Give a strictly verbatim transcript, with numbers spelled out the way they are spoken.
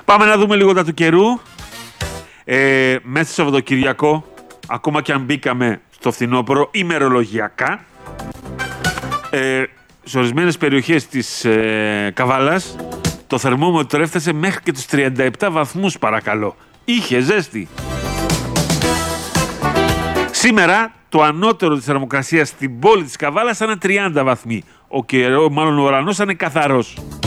Πάμε να δούμε λίγο τα του καιρού. Ε, μέσα στο Σαββατοκυριακό, ακόμα και αν μπήκαμε στο φθινόπωρο, ημερολογιακά, ε, σε ορισμένες περιοχές της ε, Καβάλας, το θερμόμετρο έφτασε μέχρι και τους τριάντα επτά βαθμούς, παρακαλώ. Είχε ζέστη. Σήμερα το ανώτερο της θερμοκρασίας στην πόλη της Καβάλας ήταν τριάντα βαθμοί. Ο καιρό, μάλλον ο ουρανός ήταν καθαρός.